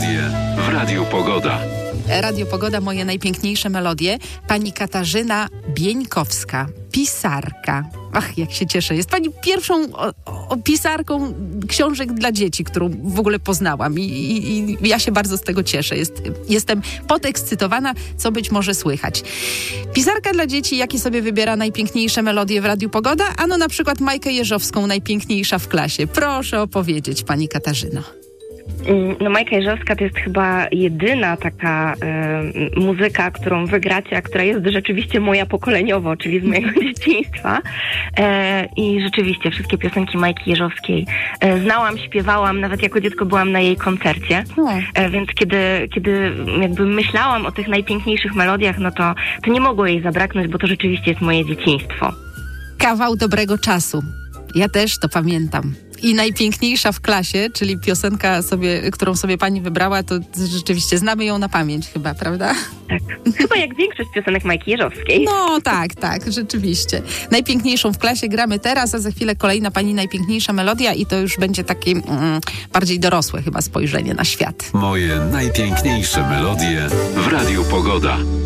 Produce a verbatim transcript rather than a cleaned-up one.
melodie w Radiu Pogoda. Radio Pogoda, moje najpiękniejsze melodie. Pani Katarzyna Bieńkowska, pisarka. Ach, jak się cieszę. Jest pani pierwszą o, o, pisarką książek dla dzieci, którą w ogóle poznałam. I, i, i ja się bardzo z tego cieszę. Jest, jestem podekscytowana, co być może słychać. Pisarka dla dzieci, jakie sobie wybiera najpiękniejsze melodie w Radiu Pogoda? Ano na przykład Majkę Jeżowską, najpiękniejsza w klasie. Proszę opowiedzieć, pani Katarzyno. No Majka Jeżowska to jest chyba jedyna taka y, muzyka, którą wygracie, a która jest rzeczywiście moja pokoleniowo, czyli z mojego dzieciństwa. E, I rzeczywiście wszystkie piosenki Majki Jeżowskiej e, znałam, śpiewałam, nawet jako dziecko byłam na jej koncercie. E, więc kiedy, kiedy jakby myślałam o tych najpiękniejszych melodiach, no to, to nie mogło jej zabraknąć, bo to rzeczywiście jest moje dzieciństwo. Kawał dobrego czasu. Ja też to pamiętam. I najpiękniejsza w klasie, czyli piosenka, sobie, którą sobie pani wybrała, to rzeczywiście znamy ją na pamięć chyba, prawda? Tak. Chyba jak większość piosenek Majki Jeżowskiej. No tak, tak, rzeczywiście. Najpiękniejszą w klasie gramy teraz, a za chwilę kolejna pani najpiękniejsza melodia i to już będzie takie mm, bardziej dorosłe chyba spojrzenie na świat. Moje najpiękniejsze melodie w Radiu Pogoda.